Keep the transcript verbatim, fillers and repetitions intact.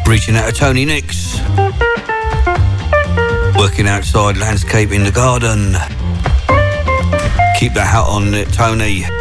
Reaching out to Tony Nix. Working outside, landscape in the garden. Keep that hat on, Tony.